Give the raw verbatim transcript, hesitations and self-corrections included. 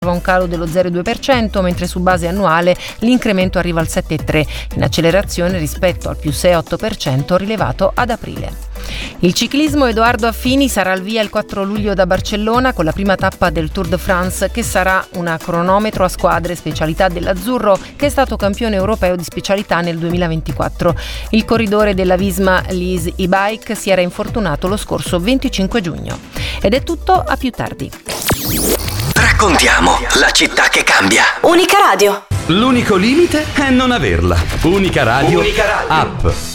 un calo dello zero virgola due per cento, mentre su base annuale l'incremento arriva al sette virgola tre per cento, in accelerazione rispetto al più sei virgola otto per cento rilevato ad aprile. Il ciclismo. Edoardo Affini sarà al via il quattro luglio da Barcellona con la prima tappa del Tour de France, che sarà una cronometro a squadre, specialità dell'azzurro, che è stato campione europeo di specialità nel duemilaventiquattro. Il corridore della Visma Lease e-Bike si era infortunato lo scorso venticinque giugno. Ed è tutto, a più tardi. Raccontiamo la città che cambia. Unica Radio. L'unico limite è non averla. Unica Radio, Unica Radio. app.